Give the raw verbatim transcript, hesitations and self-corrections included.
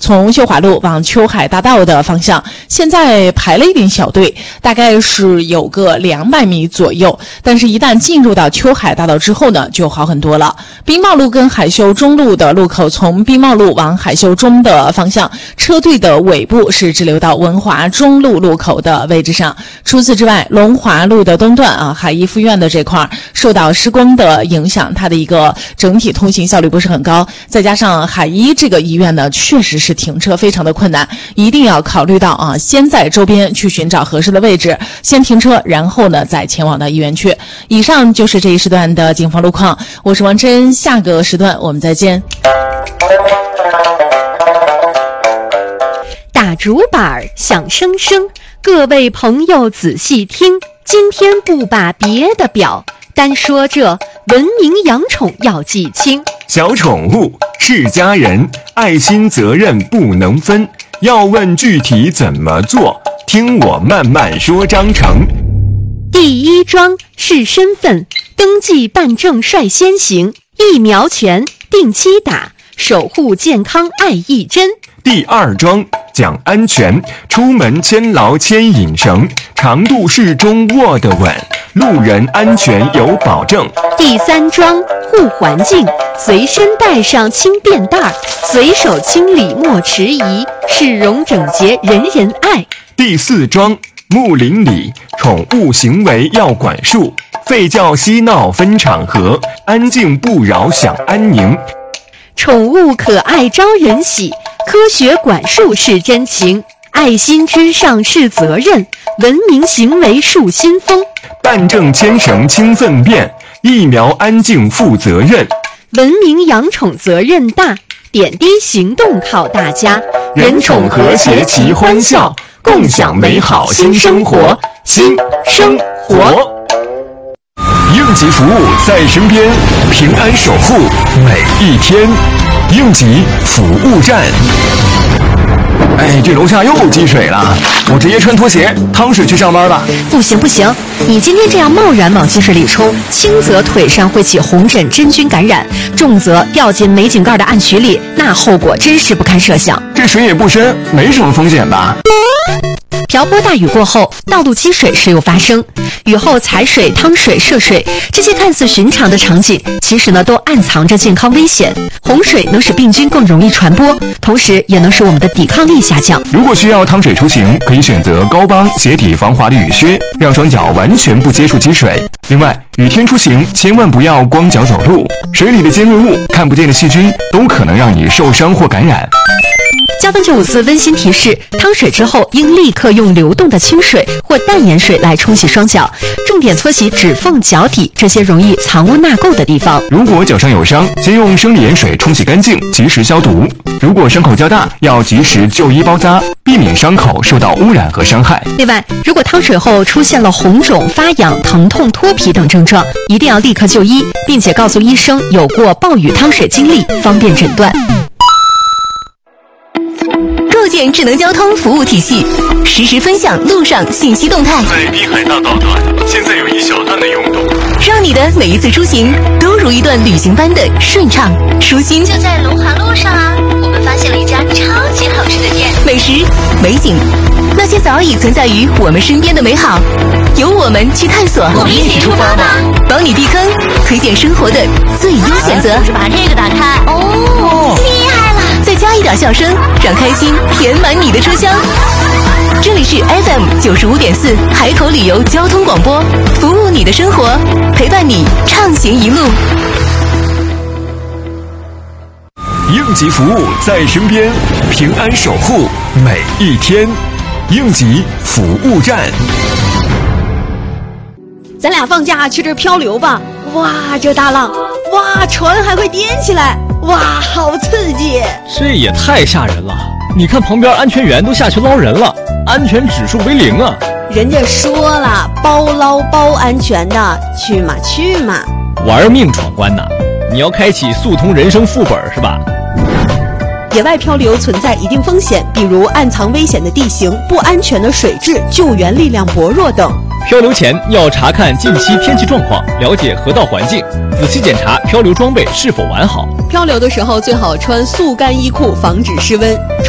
从修华路往秋海大道的方向，现在排了一点小队，大概是有个两百米左右，但是一旦进入到秋海大道之后呢，就好很多了。宾茂路跟海修中路的路口，从宾茂路往海修中的方向，车队的尾部是滞留到文华中路路口的位置上。除此之外，龙华路的东段啊，海医附院的这块受到施工的影响，它的一个整体通行效率不是很高，再加上海医这个医院呢，确实是停车非常的困难，一定要考虑到啊，先在周边去寻找合适的位置，先停车，然后呢再前往到医院去。以上就是这一时段的警方路况，我是王真，下个时段我们再见。 打竹板响声声，各位朋友仔细听，今天不把别的表，单说这文明养宠要记清。 小宠物是家人，爱心责任不能分，要问具体怎么做，听我慢慢说章程。 第一桩是身份登记办证率先行，疫苗权定期打，守护健康爱一针。 第二桩讲安全，出门牵牢牵引绳，长度适中握得稳，路人安全有保证。 第三桩护环境，随身带上轻便袋，随手清理莫迟疑，市容整洁人人爱。 第四桩睦邻里，宠物行为要管束，吠叫嬉闹分场合，安静不扰享安宁。 宠物可爱招人喜，科学管束是真情，爱心之上是责任，文明行为树新风。 办证牵绳清粪便，疫苗安静负责任， 文明养宠责任大，点滴行动靠大家， 人宠和谐齐欢笑，共享美好新生活，新生活。应急服务在身边，平安守护每一天。应急服务站。哎，这楼下又积水了，我直接穿拖鞋趟水去上班吧。 不行不行，你今天这样贸然往积水里冲，轻则腿上会起红疹真菌感染，重则掉进煤井盖的暗渠里，那后果真是不堪设想。 这水也不深，没什么风险吧？ 瓢泼大雨过后，道路积水时有发生，雨后踩水、趟水、涉水，这些看似寻常的场景，其实呢都暗藏着健康危险。洪水能使病菌更容易传播，同时也能使我们的抵抗力下降。 如果需要趟水出行，可以选择高帮鞋底防滑的雨靴，让双脚完全不接触积水。另外，雨天出行千万不要光脚走路，水里的尖锐物、看不见的细菌都可能让你受伤或感染。 加分九五四温馨提示：趟水之后应立刻用流动的清水或淡盐水来冲洗双脚，重点搓洗指缝、脚底这些容易藏污纳垢的地方。 如果脚上有伤，先用生理盐水冲洗干净，及时消毒。如果伤口较大，要及时就医包扎，避免伤口受到污染和伤害。 另外，如果趟水后出现了红肿、发痒、疼痛、脱皮等症状，一定要立刻就医，并且告诉医生有过暴雨趟水经历，方便诊断。 构建智能交通服务体系，实时分享路上信息动态。 在滨海大道段，现在有一小段的拥堵， 让你的每一次出行都如一段旅行般的顺畅舒心。 就在龙华路上啊，我们发现了一家超级好吃的店， 美食、美景，那些早已存在于我们身边的美好，由我们去探索。 我们一起出发吧， 帮你避坑，推荐生活的最优选择。 把这个打开，哦，厉害了！ 再加一点笑声，让开心填满你的车厢。这里是 F M 九十五点四海口旅游交通广播，服务你的生活，陪伴你畅行一路。 应急服务在身边，平安守护每一天。应急服务站。 咱俩放假去这儿漂流吧！哇，这大浪，哇，船还会颠起来，哇，好刺激！ 这也太吓人了！你看旁边安全员都下去捞人了，安全指数为零啊！ 人家说了，包捞包安全的，去嘛去嘛！ 玩命闯关呐！你要开启速通人生副本是吧？ 野外漂流存在一定风险，比如暗藏危险的地形、不安全的水质、救援力量薄弱等。 漂流前要查看近期天气状况，了解河道环境，仔细检查漂流装备是否完好。 漂流的时候最好穿速干衣裤，防止失温。